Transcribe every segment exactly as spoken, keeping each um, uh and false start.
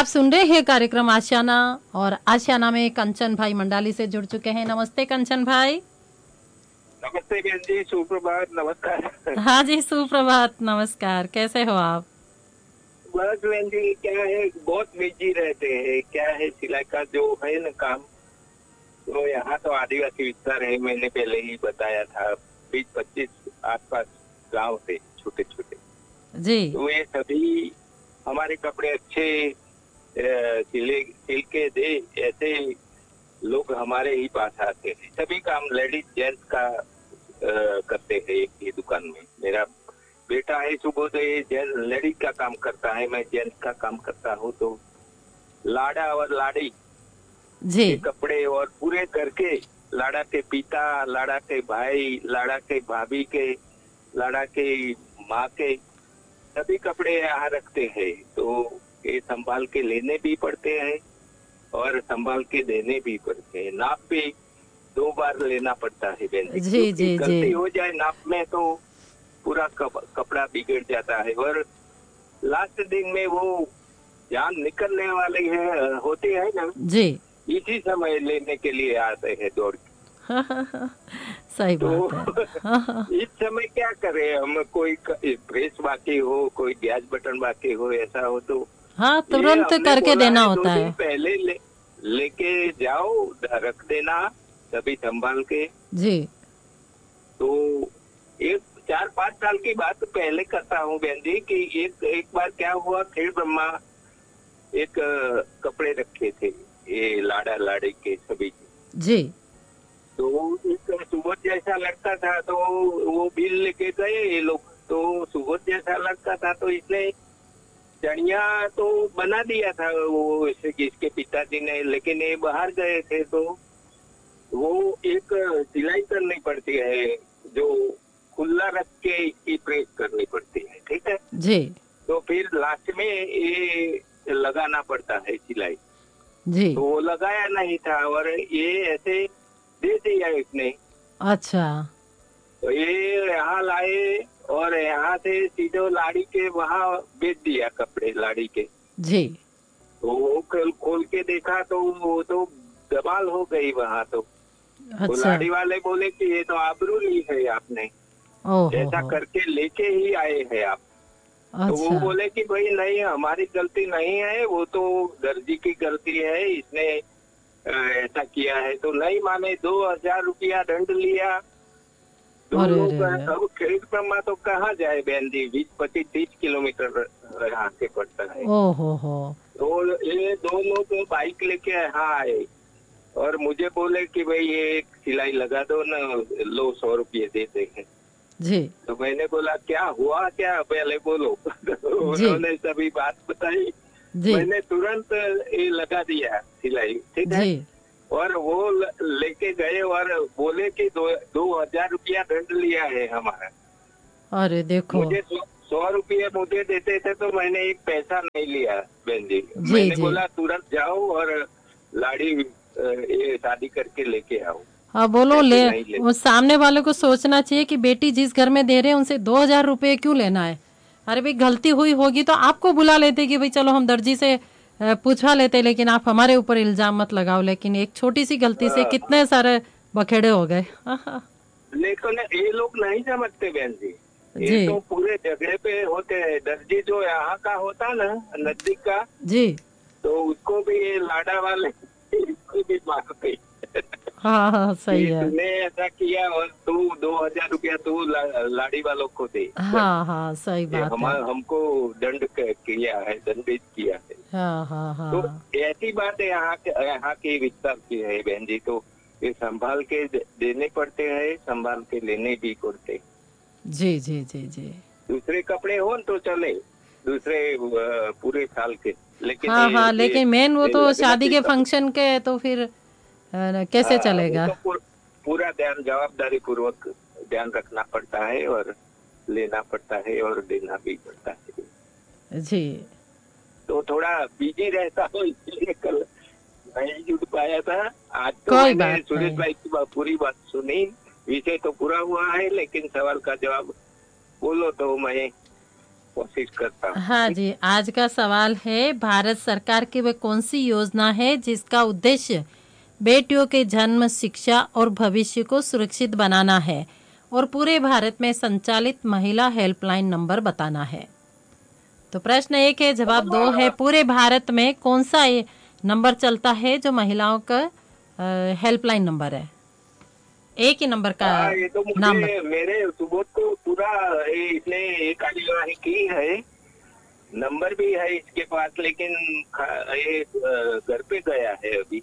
आप सुन रहे हैं कार्यक्रम आशियाना और आशियाना में कंचन भाई मंडाली से जुड़ चुके हैं। नमस्ते कंचन भाई। नमस्ते बहन जी, सुप्रभात, नमस्कार। हाँ जी, सुप्रभात, नमस्कार। कैसे हो आप? बस बहन जी, क्या है, बहुत बिजी रहते हैं। क्या है, सिलाई का जो है ना काम, तो यहाँ तो आदिवासी विस्तार है, मैंने पहले ही बताया था। बीस पच्चीस आसपास गांव थे छोटे छोटे, जी तो ये सभी हमारे कपड़े अच्छे सिले सिल के दे, ऐसे लोग हमारे ही पास आते हैं। सभी काम लेडीज जेंट्स का आ, करते हैं एक ही दुकान में। मेरा बेटा है सुबोधय, लेडीज का काम करता है, मैं जेंट्स का काम करता हूँ। तो लाड़ा और लाड़ी जी के कपड़े और पूरे घर के, लाड़ा के पिता, लाड़ा के भाई, लाड़ा के भाभी के, लाड़ा के माँ के, सभी कपड़े यहाँ रखते हैं। तो ये संभाल के लेने भी पड़ते हैं और संभाल के देने भी पड़ते हैं। नाप भी दो बार लेना पड़ता है बहन जी जी गलती जी हो जाए नाप में तो पूरा कप, कपड़ा बिगड़ जाता है। और लास्ट दिन में वो जान निकलने वाले है होते हैं ना जी इसी समय लेने के लिए आते हैं दौड़ के। सही तो बात है। इस समय क्या करें हम, कोई प्रेस बाकी हो, कोई गैस बटन बाकी हो, ऐसा हो तो हाँ, ये तुरंत हमने करके बोला देना है, होता दो दिन है। पहले ले, लेके जाओ, रख देना सभी संभाल के। जी तो एक चार पाँच साल की बात पहले करता हूँ बहन जी कि एक एक बार क्या हुआ, खेड़ ब्रह्मा एक अ, कपड़े रखे थे, ये लाड़ा लाड़ी के सभी। जी तो एक सुबोध जैसा लगता था, तो वो बिल लेके गए ये लोग। तो सुबोध जैसा लगता था तो इसने चढ़िया तो बना दिया था वो जिसके पिताजी ने, लेकिन ये बाहर गए थे तो वो एक सिलाई करनी पड़ती है जो खुला रख के ही प्रेस करनी पड़ती है, ठीक है। जी तो फिर लास्ट में ये लगाना पड़ता है सिलाई। जी तो वो लगाया नहीं था और ये ऐसे दे दिया इसने। अच्छा तो ये यहाँ लाए और यहाँ से सीधे लाड़ी के वहाँ बेच दिया कपड़े लाड़ी के। जी तो वो खोल खोल के देखा तो वो तो कमाल हो गई वहाँ। तो वो अच्छा लाड़ी वाले बोले कि ये तो आबरू ली है आपने, ओहो ऐसा हो करके लेके ही आए हैं आप। तो वो अच्छा बोले कि भाई नहीं, हमारी गलती नहीं है, वो तो दर्जी की गलती है, इसने ऐसा किया है। तो नहीं माने, दो हजार रुपया दंड लिया। दो अरे लोग, अरे अरे अब खेत ब्रह्मा तो कहाँ जाए बहन जी, बीस पच्चीस तीस किलोमीटर यहाँ से पड़ता है। ओहो हो तो ये दो लोग बाइक लेके यहाँ आए और मुझे बोले कि भाई ये एक सिलाई लगा दो ना, लो सौ रुपये देते हैं। जी तो मैंने बोला क्या हुआ, क्या पहले बोलो। तो जी उन्होंने सभी बात बताई। जी मैंने तुरंत ये लगा दिया सिलाई, ठीक है। जी और वो लेके गए और बोले कि दो दो हजार रुपया दंड लिया है हमारा। अरे देखो मुझे सौ रुपये मुझे देते थे तो मैंने एक पैसा नहीं लिया बहन जी। जी मैंने जी बोला तुरंत जाओ और लाड़ी अ, ये शादी करके लेके आओ। हाँ बोलो ले, ऐसे नहीं ले। वो सामने वाले को सोचना चाहिए कि बेटी जिस घर में दे रहे हैं उनसे दो हजार रुपये क्यों लेना है। अरे भाई गलती हुई होगी तो आपको बुला लेते कि भाई चलो हम दर्जी से अ, पूछवा लेते, लेकिन आप हमारे ऊपर इल्जाम मत लगाओ। लेकिन एक छोटी सी गलती से हाँ, कितने सारे बखेड़े हो गए। लेकिन ये लोग नहीं समझते बहन जी। ये जी तो पूरे जगह पे होते हैं। दर्जी जो यहाँ का होता ना, नजदीक का, जी तो उसको भी ये लाड़ा वाले इसको भी मारते हाँ हाँ सही कि है। तूने ऐसा किया और तू दो हजार रुपया तू ला, लाड़ी वालों को दे। हाँ हाँ सही ये बात हम है। हमको दंड क- किया है, दंडित किया है। हाँ हाँ तो हाँ ऐसी बात है यहाँ के यहाँ की विस्तार की है बहन जी। तो ये संभाल के दे- देने पड़ते हैं, संभाल के लेने भी पड़ते। जी जी जी जी दूसरे कपड़े हो तो चले, दूसरे अ, पूरे साल के, लेकिन हाँ ये हाँ, ये, लेकिन मेन वो ये तो लगना शादी के के कपड़े, फंक्शन के है, तो फिर अ, कैसे हाँ वो चलेगा। तो पूर, पूरा ध्यान जवाबदारी पूर्वक ध्यान रखना पड़ता है और लेना पड़ता है और देना भी पड़ता है। जी तो थोड़ा बिजी रहता हूँ इसलिए कल नहीं जुड़ पाया था। आज तो कोई मैंने बात सुरेश नहीं। भाई की बात- पूरी बात सुनी, विषय तो पूरा हुआ है, लेकिन सवाल का जवाब बोलो तो मैं कोशिश करता हूँ। हाँ जी, आज का सवाल है, भारत सरकार की वह कौन सी योजना है जिसका उद्देश्य बेटियों के जन्म, शिक्षा और भविष्य को सुरक्षित बनाना है और पूरे भारत में संचालित महिला हेल्पलाइन नंबर बताना है। तो प्रश्न एक है, जवाब दो है, पूरे भारत में कौन सा ये नंबर चलता है जो महिलाओं का हेल्पलाइन नंबर है? एक ही नंबर का हाँ, ये तो नाम मुझे मेरे सुबोध को पूरा ये इसने ये कार्यवाही की है, नंबर भी है इसके पास, लेकिन खा- ये अ, घर पे गया है अभी।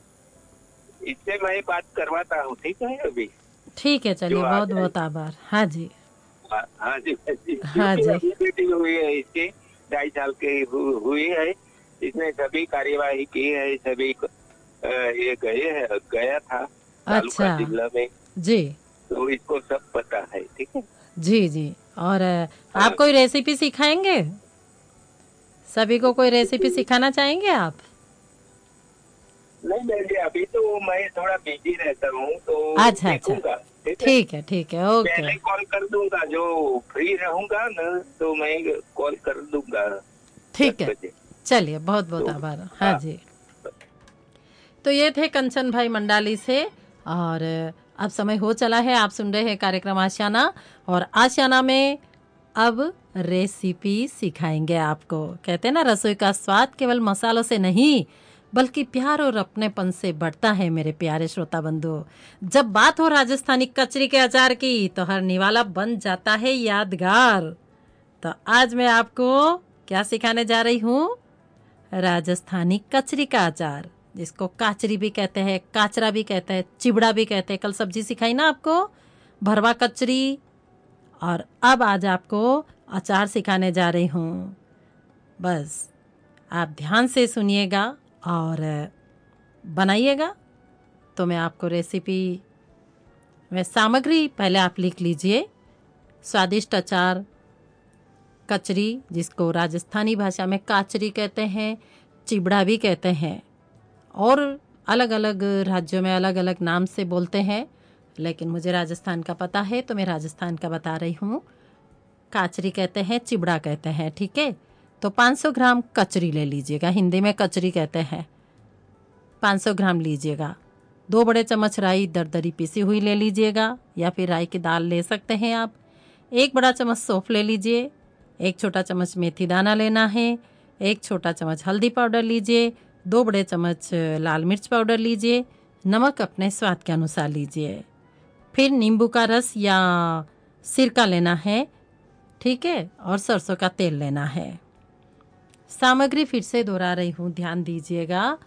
इससे मैं बात करवाता हूँ, ठीक है अभी ठीक है, जो चलिए, आ बहुत जाए। बहुत आभार। हाँ जी। हाँ हाँ जी हाँ जी, हाँ क्योंकि जी। अभी बेटी हुई है इसकी, ढाई साल की हु, हुई है। इसने सभी कार्यवाही की है, सभी को, अ, ये गए है गया था तालुका अच्छा। जिला में, जी तो इसको सब पता है, ठीक है। जी जी। और अ, हाँ, आप कोई रेसिपी सिखाएंगे? सभी को कोई रेसिपी सिखाना चाहेंगे आप? नहीं नहीं, अभी तो मैं थोड़ा बिजी रहता हूँ, तो अच्छा अच्छा। देखूंगा, ठीक है। ठीक है ठीक है, ओके। पहले कॉल कर दूंगा, जो फ्री रहूंगा ना तो मैं कॉल कर दूंगा दस ठीक है, बजे चलिए, बहुत बहुत तो। आभार। हाँ हाँ, जी। तो ये थे कंचन भाई मंडाली से। और अब समय हो चला है, आप सुन रहे हैं कार्यक्रम आशियाना, और आशियाना में अब रेसिपी सिखाएंगे आपको। कहते हैं ना, रसोई का स्वाद केवल मसालों से नहीं बल्कि प्यार और अपनेपन से बढ़ता है। मेरे प्यारे श्रोता बंधु, जब बात हो राजस्थानी कचरी के अचार की तो हर निवाला बन जाता है यादगार। तो आज मैं आपको क्या सिखाने जा रही हूँ? राजस्थानी कचरी का अचार, जिसको काचरी भी कहते हैं, काचरा भी कहते हैं, चिबड़ा भी कहते हैं। कल सब्जी सिखाई ना आपको, भरवा कचरी। और अब आज आपको अचार सिखाने जा रही हूँ। बस आप ध्यान से सुनिएगा और बनाइएगा। तो मैं आपको रेसिपी में सामग्री पहले आप लिख लीजिए। स्वादिष्ट अचार कचरी, जिसको राजस्थानी भाषा में काचरी कहते हैं, चिबड़ा भी कहते हैं, और अलग अलग राज्यों में अलग अलग नाम से बोलते हैं, लेकिन मुझे राजस्थान का पता है तो मैं राजस्थान का बता रही हूँ। काचरी कहते हैं, चिबड़ा कहते हैं, ठीक है। तो पाँच सौ ग्राम कचरी ले लीजिएगा, हिंदी में कचरी कहते हैं। पाँच सौ ग्राम लीजिएगा। दो बड़े चम्मच राई दरदरी पिसी हुई ले लीजिएगा, या फिर राई की दाल ले सकते हैं आप। एक बड़ा चम्मच सौंफ ले लीजिए। एक छोटा चम्मच मेथी दाना लेना है। एक छोटा चम्मच हल्दी पाउडर लीजिए। दो बड़े चम्मच लाल मिर्च पाउडर लीजिए। नमक अपने स्वाद के अनुसार लीजिए। फिर नींबू का रस या सिरका लेना है, ठीक है, और सरसों का तेल लेना है। सामग्री फिर से दोहरा रही हूँ, ध्यान दीजिएगा।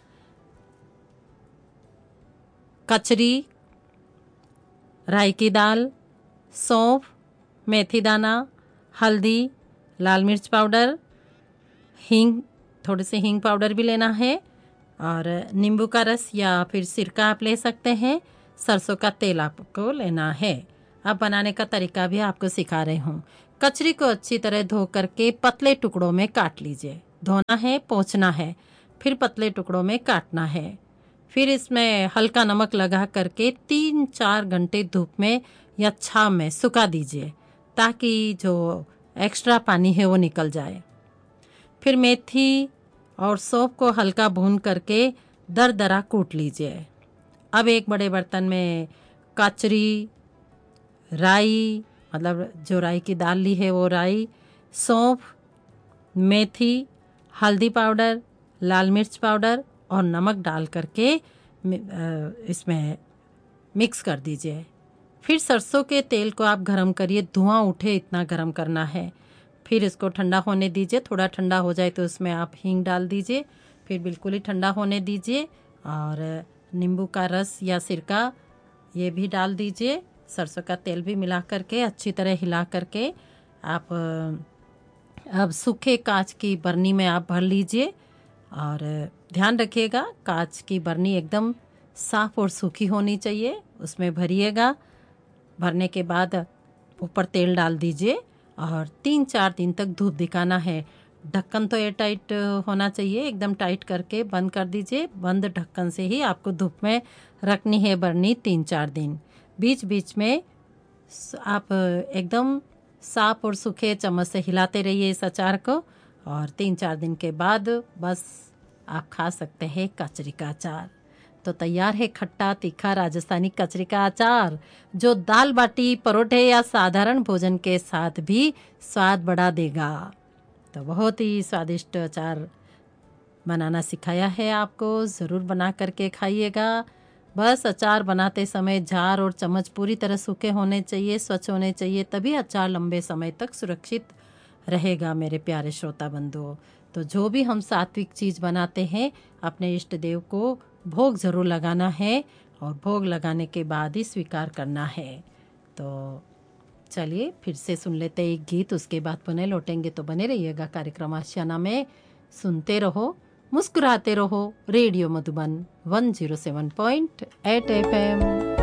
कचरी, राई की दाल, सौंफ, मेथी दाना, हल्दी, लाल मिर्च पाउडर, हींग, थोड़े से हींग पाउडर भी लेना है, और नींबू का रस या फिर सिरका आप ले सकते हैं। सरसों का तेल आपको लेना है। अब बनाने का तरीका भी आपको सिखा रही हूँ। कचरी को अच्छी तरह धो करके पतले टुकड़ों में काट लीजिए। धोना है, पोंछना है, फिर पतले टुकड़ों में काटना है। फिर इसमें हल्का नमक लगा करके तीन चार घंटे धूप में या छांव में सुखा दीजिए, ताकि जो एक्स्ट्रा पानी है वो निकल जाए। फिर मेथी और सौंफ को हल्का भून करके दरदरा कूट लीजिए। अब एक बड़े बर्तन में कचरी, राई, मतलब जो राई की दाल ली है वो राई, सौंफ, मेथी, हल्दी पाउडर, लाल मिर्च पाउडर और नमक डाल करके इसमें मिक्स कर दीजिए। फिर सरसों के तेल को आप गरम करिए, धुआं उठे इतना गरम करना है। फिर इसको ठंडा होने दीजिए। थोड़ा ठंडा हो जाए तो उसमें आप हींग डाल दीजिए। फिर बिल्कुल ही ठंडा होने दीजिए, और नींबू का रस या सिरका ये भी डाल दीजिए। सरसों का तेल भी मिला करके अच्छी तरह हिला करके आप अब सूखे कांच की बरनी में आप भर लीजिए। और ध्यान रखिएगा, कांच की बरनी एकदम साफ और सूखी होनी चाहिए, उसमें भरिएगा। भरने के बाद ऊपर तेल डाल दीजिए और तीन चार दिन तक धूप दिखाना है। ढक्कन तो एयर टाइट होना चाहिए, एकदम टाइट करके बंद कर दीजिए। बंद ढक्कन से ही आपको धूप में रखनी है बरनी तीन चार दिन। बीच बीच में आप एकदम साफ और सूखे चम्मच से हिलाते रहिए इस अचार को, और तीन चार दिन के बाद बस आप खा सकते हैं कचरी का अचार। तो तैयार है खट्टा तीखा राजस्थानी कचरी का अचार, जो दाल बाटी, परोठे या साधारण भोजन के साथ भी स्वाद बढ़ा देगा। तो बहुत ही स्वादिष्ट अचार बनाना सिखाया है आपको, ज़रूर बना करके खाइएगा। बस अचार बनाते समय जार और चम्मच पूरी तरह सूखे होने चाहिए, स्वच्छ होने चाहिए, तभी अचार लंबे समय तक सुरक्षित रहेगा मेरे प्यारे श्रोता बंधुओं। तो जो भी हम सात्विक चीज़ बनाते हैं, अपने इष्ट देव को भोग ज़रूर लगाना है, और भोग लगाने के बाद ही स्वीकार करना है। तो चलिए फिर से सुन लेते हैं एक गीत, उसके बाद पुनः लौटेंगे। तो बने रहिएगा कार्यक्रम आशियाना में, सुनते रहो, मुस्कुराते रहो। Radio Madhuban one zero seven point eight F M.